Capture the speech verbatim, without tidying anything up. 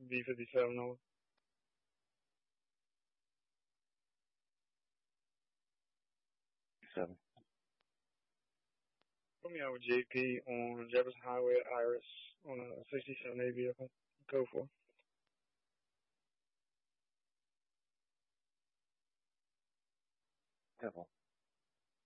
V fifty-seven over. Seven. Put me out with J P on Jefferson Highway at Iris on a sixty-seven A vehicle. Go for. Devil.